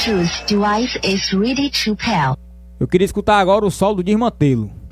Bluetooth device is ready to pair. Eu queria escutar agora o solo do Desmantelo.